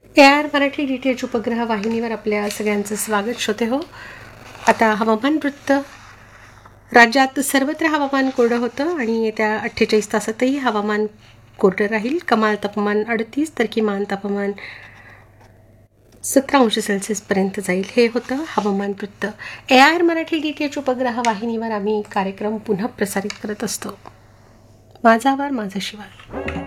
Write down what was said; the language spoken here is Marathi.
AR मराठी DTH उपग्रह वाहिनीवर आपल्या सगळ्यांचं स्वागत. श्रोते हो, आता हवामान वृत्त. राज्यात सर्वत्र हवामान कोरडं होतं आणि येत्या 48 तासातही हवामान कोरडं राहील. कमाल तापमान 38 तर किमान तापमान 17°C जाईल. हे होतं हवामान वृत्त. AR मराठी DTH उपग्रह वाहिनीवर आम्ही कार्यक्रम पुन्हा प्रसारित करत असतो. माझा आवार माझा शिवार.